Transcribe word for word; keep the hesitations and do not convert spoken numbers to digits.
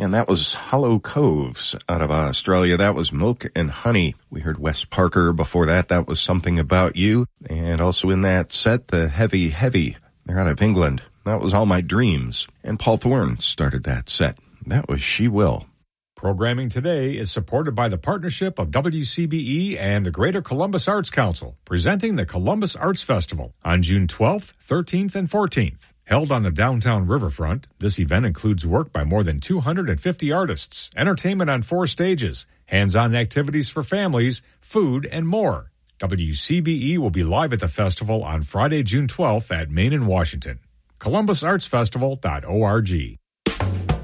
And that was Hollow Coves out of Australia. That was Milk and Honey. We heard Wes Parker before that. That was Something About You. And also in that set, the Heavy Heavy. They're out of England. That was All My Dreams. And Paul Thorne started that set. That was She Will. Programming today is supported by the partnership of W C B E and the Greater Columbus Arts Council, presenting the Columbus Arts Festival on June twelfth, thirteenth, and fourteenth. Held on the downtown riverfront, this event includes work by more than two hundred fifty artists, entertainment on four stages, hands-on activities for families, food, and more. W C B E will be live at the festival on Friday, June twelfth at Main and Washington. columbus arts festival dot org.